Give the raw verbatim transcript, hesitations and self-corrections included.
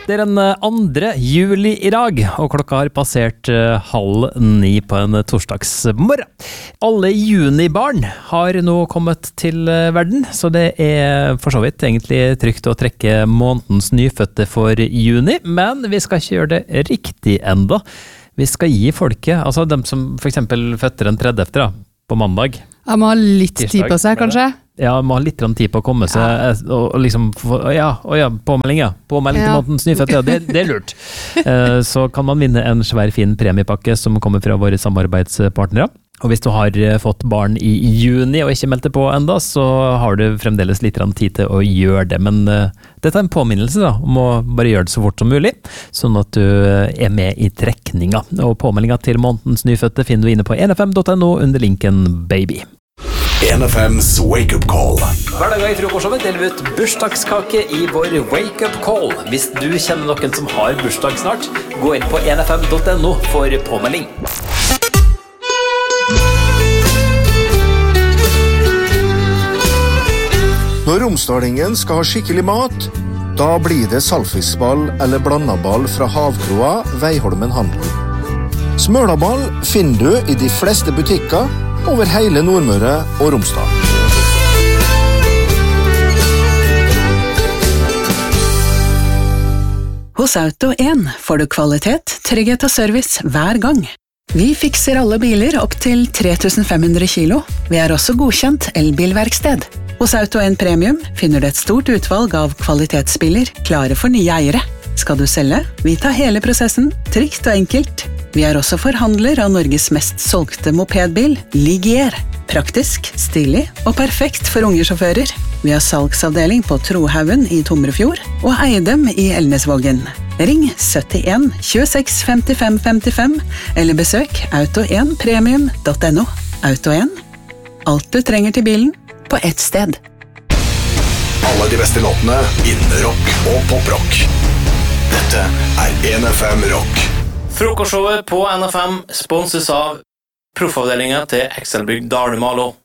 Det er den andre juli i dag, og klokka har passert halv ni på en torsdagsmorgen. Alle junibarn har nå kommet til verden, så det er for så vidt egentlig trygt å trekke månedens nyfødte for juni, men vi skal ikke gjøre det riktig enda. Vi skal gi folket, altså dem som for eksempel føtter den tredjefte da, på mandag. Ja, man har litt tid på seg, kanskje? Ja, man har litt tid på å komme seg, ja. og, og liksom, ja, og ja, påmelding, ja. Påmelding ja. Til månedens nyfødte, ja, det, det er lurt. Så kan man vinne en svær fin premiepakke som kommer fra våre samarbeidspartnere. Og hvis du har fått barn i juni og ikke meldt det på enda, så har du fremdeles litt tid til å gjøre det. Men uh, dette er en påminnelse da, om å bare gjøre det så fort som mulig, sånn at du er med i trekninga. Og påmeldinga til månedens nyfødte finner du inne på n f m punktum no under linken baby. N F M's Wake Up Call. Hver dag i frokostshowet deler vi ut bursdagskake i vår Wake Up Call. Hvis du kjenner noen som har bursdag snart, gå inn på n f m punktum no for påmelding. Når romsdalingen skal ha skikkelig mat, da blir det saltfiskball eller blandaball fra Havkroa, Veiholmen handel. Smølaball finner du i de fleste butikker over hele Nordmøre og Romsdal. Hos Auto en får du kvalitet, trygghet og service hver gang. Vi fikser alle biler opp til tre tusen fem hundre kilo. Vi er også godkjent elbilverksted. Hos Auto en Premium finner du et stort utvalg av kvalitetsbiler klare for nye eiere. Skal du selge? Vi tar hele prosessen, trygt og enkelt. Vi er også forhandler av Norges mest solgte mopedbil, Ligier. Praktisk, stilig og perfekt for unge sjåfører. Vi har salgsavdeling på Trohaugen i Tomrefjord og Eidem i Elnesvågen. Ring syttien tjueseks femtifem femtifem eller besøk auto en premium punktum no. Auto en. Alt du trenger til bilen på ett sted. Alle de beste låtene innen rock og poprock. Dette er N F M Rock. Frokostshowet på N F M sponses av proffavdelingen til Excelbygg Dalumalo.